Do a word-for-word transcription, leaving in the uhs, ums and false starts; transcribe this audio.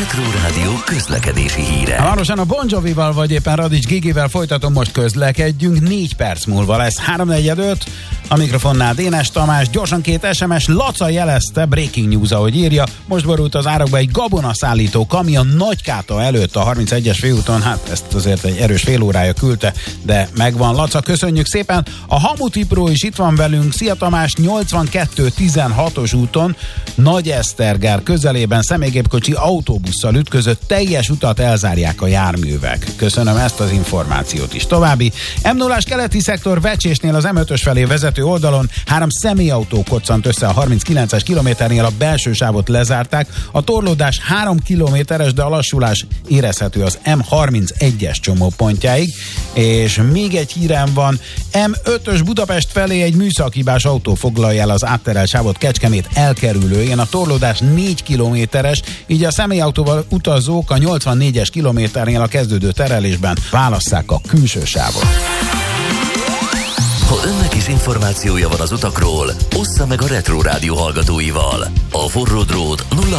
Retro Rádió közlekedési híre. Hamarosan a Bon Jovival vagy éppen Radics Gigivel folytatom, most közlekedjünk, négy perc múlva lesz három negyvenöt. A mikrofonnál Dénes Tamás, gyorsan két es em es, Laca jelezte, breaking news, ahogy írja, most borult az árokba egy gabonaszállító kamion Nagykáta előtt a harmincegyes főúton, hát ezt azért egy erős fél órája küldte, de megvan. Laca, köszönjük szépen. A Hamuti Pro is itt van velünk, szia Tamás, nyolcvankettő tizenhatos úton, Nagy Esztergár közelében személygépkocsi autóbusszal ütközött, teljes utat elzárják a járművek. Köszönöm ezt az információt is. További em nullás keleti szektor Vecsésnél az em ötös felé vezető oldalon három személyautó koccant össze a harminckilences kilométernél, a belső sávot lezárták, a torlódás három kilométeres, de a lassulás érezhető az em harmincegyes csomópontjáig, és még egy hírem van, em ötös Budapest felé egy műszakibás autó foglalja el az átterelt sávot Kecskemét elkerülőjén, a torlódás négy kilométeres, így a személyautóval utazók a nyolcvannégyes kilométernél a kezdődő terelésben válasszák a külső sávot. Ha önnek is információja van az utakról, ossza meg a Retro Rádió hallgatóival. A forró drót nulla